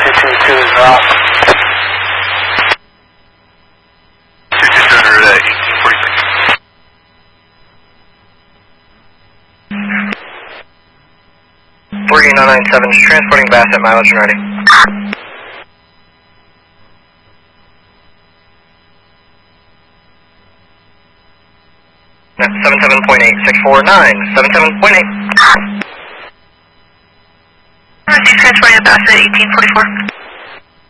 222 is out. 227 at 1846. 3997 is transporting Bassett, mileage and ready. That's 77.8649, 77.8. Transporting Bassett, 1844.